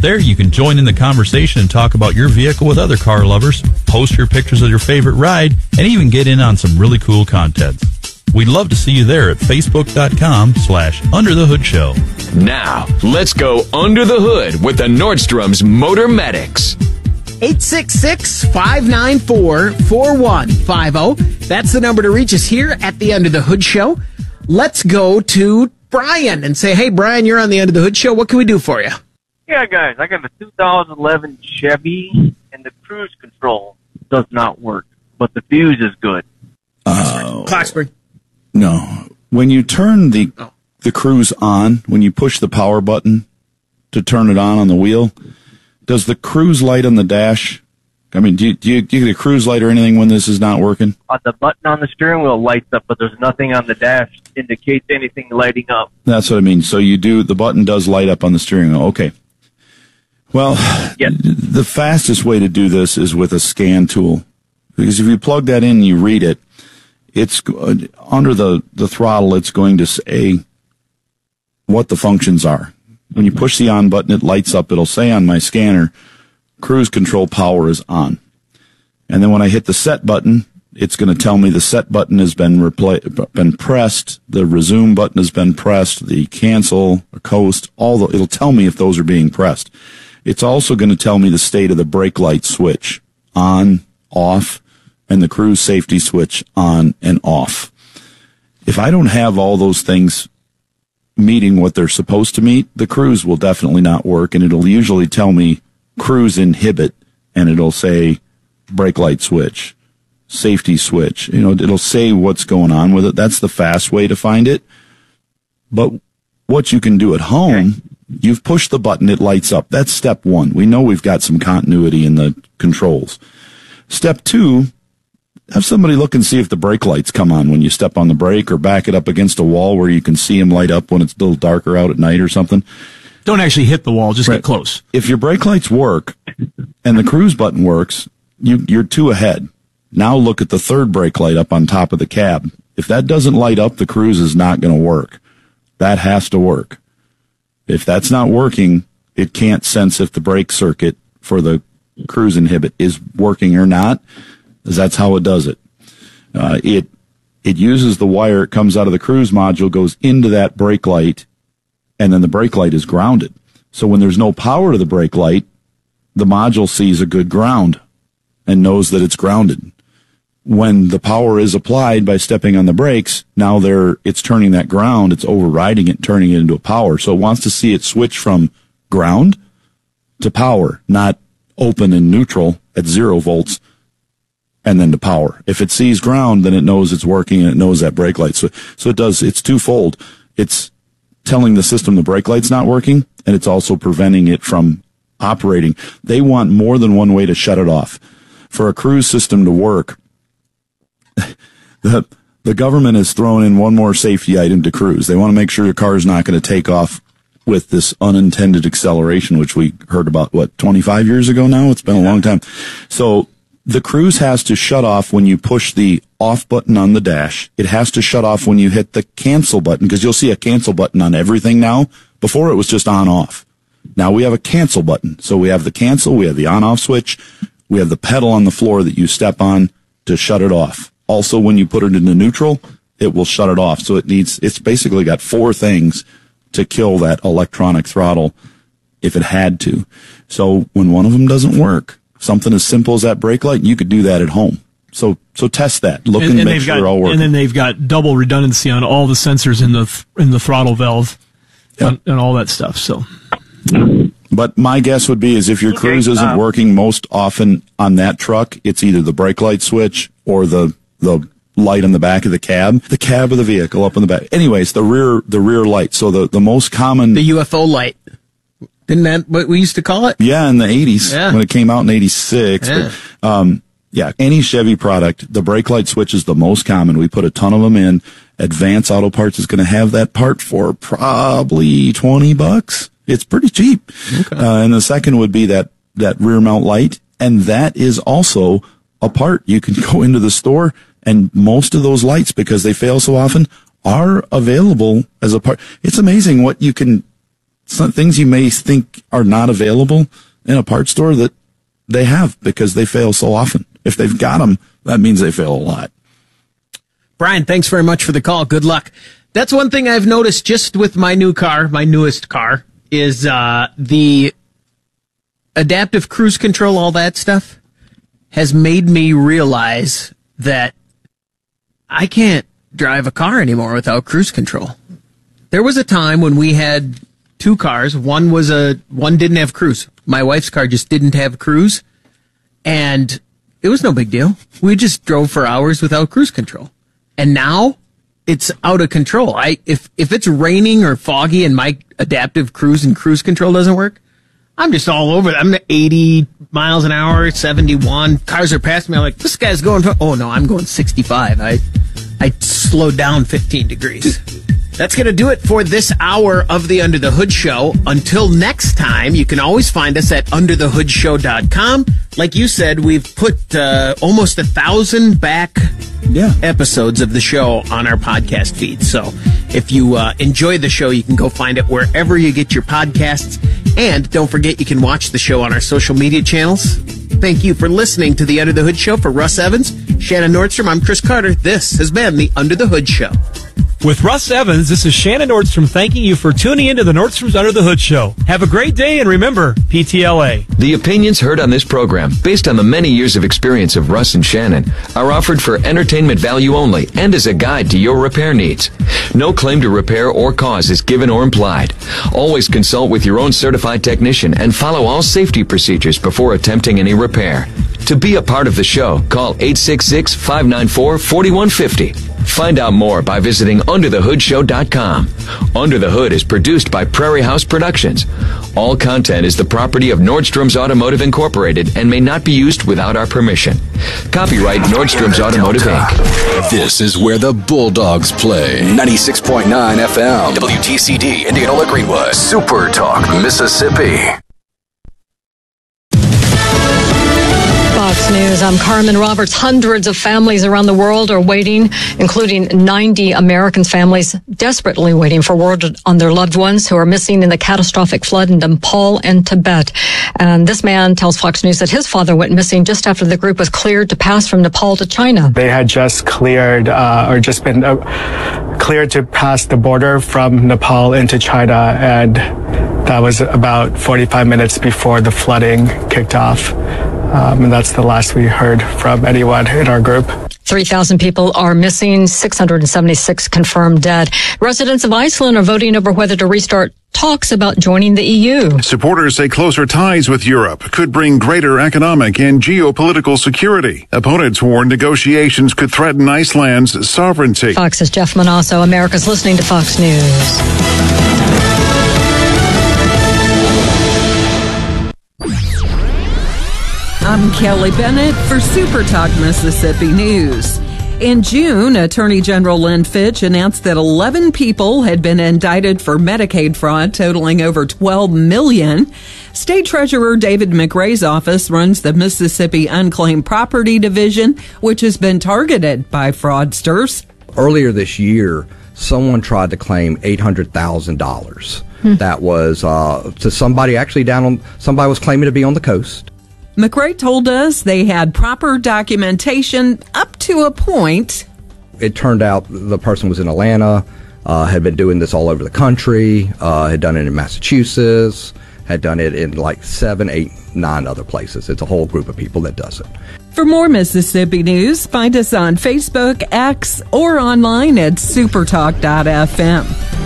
There, you can join in the conversation and talk about your vehicle with other car lovers, post your pictures of your favorite ride, and even get in on some really cool content. We'd love to see you there at facebook.com/UnderTheHoodShow. Now, let's go under the hood with the Nordstrom's Motor Medics. 866-594-4150. That's the number to reach us here at the Under the Hood Show. Let's go to Brian and say, hey, Brian, you're on the Under the Hood Show. What can we do for you? Yeah, guys, I got a 2011 Chevy, and the cruise control does not work, but the fuse is good. Claxburg. No. When you turn the cruise on, when you push the power button to turn it on the wheel, does the cruise light on the dash, I mean, do you get a cruise light or anything when this is not working? The button on the steering wheel lights up, but there's nothing on the dash indicates anything lighting up. That's what I mean. So the button does light up on the steering wheel. Okay. Well, yes. The fastest way to do this is with a scan tool. Because if you plug that in and you read it, it's under the throttle, it's going to say what the functions are. When you push the on button, it lights up. It'll say on my scanner, cruise control power is on. And then when I hit the set button, it's going to tell me the set button has been pressed, the resume button has been pressed, the cancel, or coast, it'll tell me if those are being pressed. It's also going to tell me the state of the brake light switch, on, off, and the cruise safety switch on and off. If I don't have all those things meeting what they're supposed to meet, the cruise will definitely not work, and it'll usually tell me cruise inhibit, and it'll say brake light switch, safety switch. It'll say what's going on with it. That's the fast way to find it. But what you can do at home, you've pushed the button, it lights up. That's step one. We know we've got some continuity in the controls. Step two, have somebody look and see if the brake lights come on when you step on the brake, or back it up against a wall where you can see them light up when it's a little darker out at night or something. Don't actually hit the wall, just get close. If your brake lights work and the cruise button works, you're two ahead. Now look at the third brake light up on top of the cab. If that doesn't light up, the cruise is not going to work. That has to work. If that's not working, it can't sense if the brake circuit for the cruise inhibit is working or not, because that's how it does it. It uses the wire, it comes out of the cruise module, goes into that brake light, and then the brake light is grounded. So when there's no power to the brake light, the module sees a good ground and knows that it's grounded. When the power is applied by stepping on the brakes, now it's turning that ground, it's overriding it, turning it into a power. So it wants to see it switch from ground to power, not open and neutral at 0 volts and then to power. If it sees ground, then it knows it's working and it knows that brake light. So it's twofold. It's telling the system the brake light's not working, and it's also preventing it from operating. They want more than one way to shut it off. For a cruise system to work, the government has thrown in one more safety item to cruise. They want to make sure your car is not going to take off with this unintended acceleration, which we heard about, 25 years ago now? It's been a long time. So the cruise has to shut off when you push the off button on the dash. It has to shut off when you hit the cancel button, because you'll see a cancel button on everything now. Before it was just on-off. Now we have a cancel button. So we have the cancel, we have the on-off switch, we have the pedal on the floor that you step on to shut it off. Also, when you put it into neutral, it will shut it off. So it's basically got 4 things to kill that electronic throttle if it had to. So when one of them doesn't work, something as simple as that brake light, you could do that at home. So test that. Look and make sure they're all working. And then they've got double redundancy on all the sensors in the throttle valve, and all that stuff. So, but my guess would be is if your cruise isn't working most often on that truck, it's either the brake light switch or the light on the back of the cab of the vehicle up in the back. Anyways, the rear light. So the most common, the UFO light. Isn't that what we used to call it? Yeah, in the 80s, when it came out in 86. Yeah. But, any Chevy product, the brake light switch is the most common. We put a ton of them in. Advance Auto Parts is going to have that part for probably $20. It's pretty cheap. Okay. And the second would be that rear mount light. And that is also a part. You can go into the store, and most of those lights, because they fail so often, are available as a part. It's amazing what you can some things you may think are not available in a parts store that they have because they fail so often. If they've got them, that means they fail a lot. Brian, thanks very much for the call. Good luck. That's one thing I've noticed just with my new car, my newest car, is the adaptive cruise control, all that stuff, has made me realize that I can't drive a car anymore without cruise control. There was a time when we had two cars. One didn't have cruise. My wife's car just didn't have cruise, and it was no big deal. We just drove for hours without cruise control. And now it's out of control. If it's raining or foggy and my adaptive cruise and cruise control doesn't work, I'm just all over it. I'm at 80 miles an hour, 71. Cars are passing me. I'm like, this guy's going, oh no, I'm going 65. I slowed down 15 degrees. That's going to do it for this hour of the Under the Hood Show. Until next time, you can always find us at underthehoodshow.com. Like you said, we've put almost 1,000 back episodes of the show on our podcast feed. So if you enjoy the show, you can go find it wherever you get your podcasts. And don't forget, you can watch the show on our social media channels. Thank you for listening to the Under the Hood Show. For Russ Evans, Shannon Nordstrom, I'm Chris Carter. This has been the Under the Hood Show. With Russ Evans, this is Shannon Nordstrom thanking you for tuning into the Nordstrom's Under the Hood Show. Have a great day, and remember, PTLA. The opinions heard on this program, based on the many years of experience of Russ and Shannon, are offered for entertainment value only and as a guide to your repair needs. No claim to repair or cause is given or implied. Always consult with your own certified technician and follow all safety procedures before attempting any repair. To be a part of the show, call 866-594-4150. Find out more by visiting underthehoodshow.com. Under the Hood is produced by Prairie House Productions. All content is the property of Nordstrom's Automotive Incorporated and may not be used without our permission. Copyright Nordstrom's Automotive Inc. This is where the Bulldogs play. 96.9 FM. WTCD, Indianola Greenwood. Super Talk, Mississippi. Fox News, I'm Carmen Roberts. Hundreds of families around the world are waiting, including 90 American families desperately waiting for word on their loved ones who are missing in the catastrophic flood in Nepal and Tibet. And this man tells Fox News that his father went missing just after the group was cleared to pass from Nepal to China. They had just cleared cleared to pass the border from Nepal into China, and that was about 45 minutes before the flooding kicked off. And that's the last we heard from anyone in our group. 3,000 people are missing, 676 confirmed dead. Residents of Iceland are voting over whether to restart talks about joining the EU. Supporters say closer ties with Europe could bring greater economic and geopolitical security. Opponents warn negotiations could threaten Iceland's sovereignty. Fox's Jeff Manasso. America's listening to Fox News. I'm Kelly Bennett for Super Talk Mississippi News. In June, Attorney General Lynn Fitch announced that 11 people had been indicted for Medicaid fraud totaling over $12 million. State Treasurer David McRae's office runs the Mississippi Unclaimed Property Division, which has been targeted by fraudsters. Earlier this year, someone tried to claim $800,000. That was to somebody somebody was claiming to be on the coast. McRae told us they had proper documentation up to a point. It turned out the person was in Atlanta, had been doing this all over the country, had done it in Massachusetts, had done it in like 7, 8, 9 other places. It's a whole group of people that does it. For more Mississippi news, find us on Facebook, X, or online at supertalk.fm.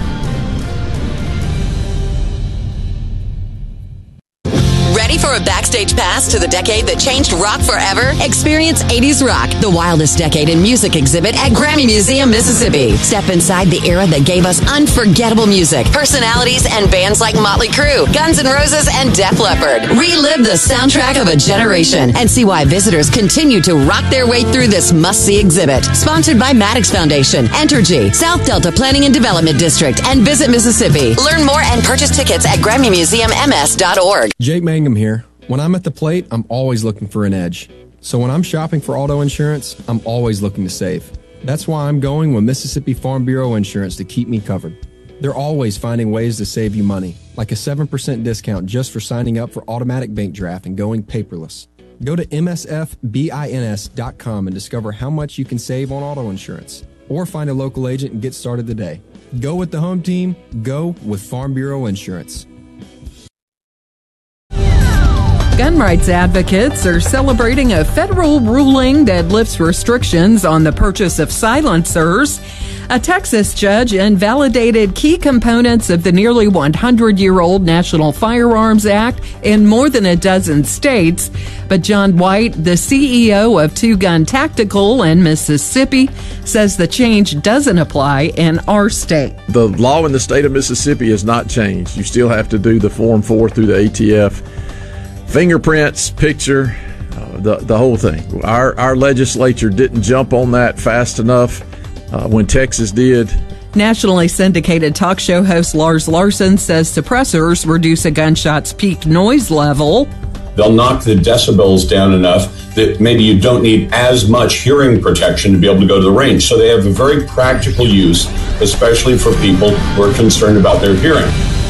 Ready for a backstage pass to the decade that changed rock forever? Experience 80s Rock, the wildest decade in music exhibit at Grammy Museum, Mississippi. Step inside the era that gave us unforgettable music, personalities, and bands like Motley Crue, Guns N' Roses, and Def Leppard. Relive the soundtrack of a generation and see why visitors continue to rock their way through this must-see exhibit. Sponsored by Maddox Foundation, Entergy, South Delta Planning and Development District, and Visit Mississippi. Learn more and purchase tickets at GrammyMuseumMS.org. Jake Mangum here. When I'm at the plate, I'm always looking for an edge. So when I'm shopping for auto insurance, I'm always looking to save. That's why I'm going with Mississippi Farm Bureau Insurance to keep me covered. They're always finding ways to save you money, like a 7% discount just for signing up for automatic bank draft and going paperless. Go to msfbins.com and discover how much you can save on auto insurance. Or find a local agent and get started today. Go with the home team. Go with Farm Bureau Insurance. Gun rights advocates are celebrating a federal ruling that lifts restrictions on the purchase of silencers. A Texas judge invalidated key components of the nearly 100-year-old National Firearms Act in more than a dozen states. But John White, the CEO of Two Gun Tactical in Mississippi, says the change doesn't apply in our state. The law in the state of Mississippi has not changed. You still have to do the Form 4 through the ATF. Fingerprints, picture, the whole thing. Our legislature didn't jump on that fast enough when Texas did. Nationally syndicated talk show host Lars Larson says suppressors reduce a gunshot's peak noise level. They'll knock the decibels down enough that maybe you don't need as much hearing protection to be able to go to the range. So they have a very practical use, especially for people who are concerned about their hearing.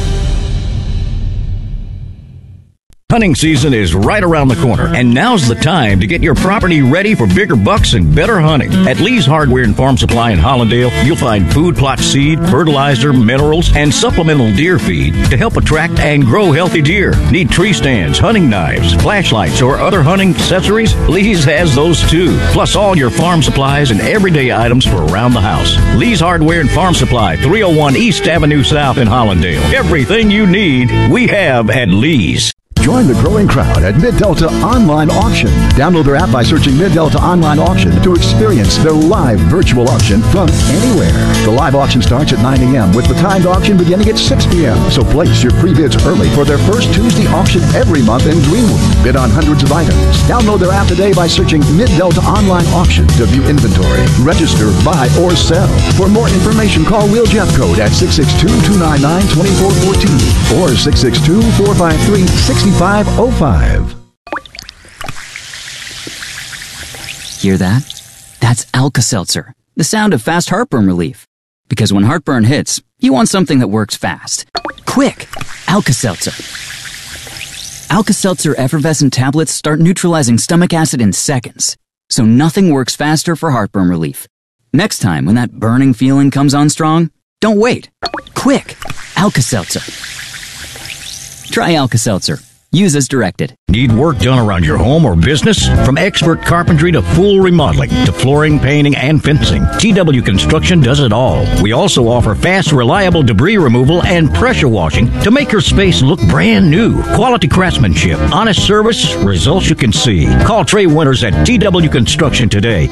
Hunting season is right around the corner, and now's the time to get your property ready for bigger bucks and better hunting. At Lee's Hardware and Farm Supply in Hollandale, you'll find food plot seed, fertilizer, minerals, and supplemental deer feed to help attract and grow healthy deer. Need tree stands, hunting knives, flashlights, or other hunting accessories? Lee's has those too. Plus all your farm supplies and everyday items for around the house. Lee's Hardware and Farm Supply, 301 East Avenue South in Hollandale. Everything you need, we have at Lee's. Join the growing crowd at Mid-Delta Online Auction. Download their app by searching Mid-Delta Online Auction to experience their live virtual auction from anywhere. The live auction starts at 9 a.m. with the timed auction beginning at 6 p.m. So place your pre-bids early for their first Tuesday auction every month in Greenwood. Bid on hundreds of items. Download their app today by searching Mid-Delta Online Auction to view inventory, register, buy, or sell. For more information, call Will Jeff Code at 662-299-2414 or 662-453-6505. Hear that? That's Alka-Seltzer, the sound of fast heartburn relief. Because when heartburn hits, you want something that works fast. Quick! Alka-Seltzer. Alka-Seltzer effervescent tablets start neutralizing stomach acid in seconds, so nothing works faster for heartburn relief. Next time when that burning feeling comes on strong, don't wait. Quick! Alka-Seltzer. Try Alka-Seltzer. Use as directed. Need work done around your home or business? From expert carpentry to full remodeling to flooring, painting, and fencing, TW Construction does it all. We also offer fast, reliable debris removal and pressure washing to make your space look brand new. Quality craftsmanship, honest service, results you can see. Call Trey Winters at TW Construction today,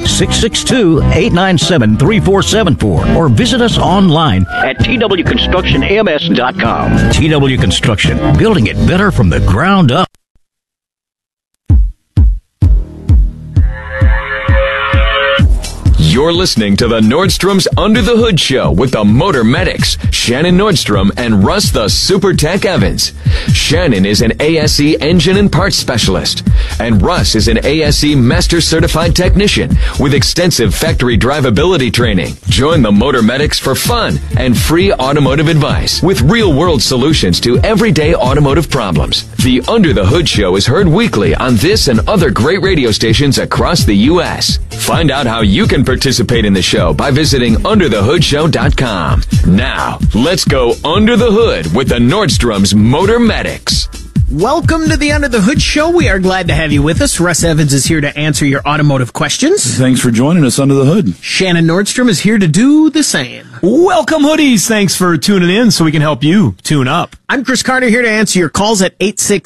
662-897-3474, or visit us online at twconstructionms.com. TW Construction, building it better from the ground up. You're listening to the Nordstrom's Under the Hood Show with the Motor Medics, Shannon Nordstrom and Russ the Super Tech Evans. Shannon is an ASE engine and parts specialist, and Russ is an ASE Master Certified Technician with extensive factory drivability training. Join the Motor Medics for fun and free automotive advice with real-world solutions to everyday automotive problems. The Under the Hood Show is heard weekly on this and other great radio stations across the U.S. Find out how you can participate in the show by visiting underthehoodshow.com. Now, let's go under the hood with the Nordstrom's Motor Medics. Welcome to the Under the Hood Show. We are glad to have you with us. Russ Evans is here to answer your automotive questions. Thanks for joining us under the hood. Shannon Nordstrom is here to do the same. Welcome, hoodies. Thanks for tuning in so we can help you tune up. I'm Chris Carter here to answer your calls at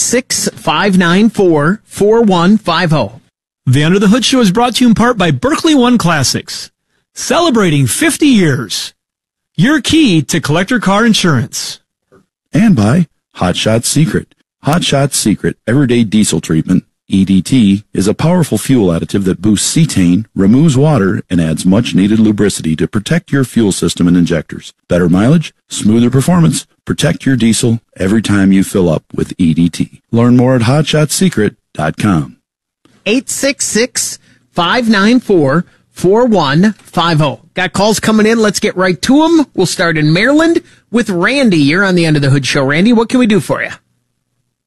866-594-4150. The Under the Hood Show is brought to you in part by Berkeley One Classics, celebrating 50 years. Your key to collector car insurance. And by Hot Shot Secret. Hot Shot Secret Everyday Diesel Treatment, EDT, is a powerful fuel additive that boosts cetane, removes water, and adds much-needed lubricity to protect your fuel system and injectors. Better mileage, smoother performance, protect your diesel every time you fill up with EDT. Learn more at hotshotsecret.com. 866-594-4150. 888-866-4150. Got calls coming in. Let's get right to them. We'll start in Maryland with Randy. You're on the End of the Hood Show. Randy, what can we do for you?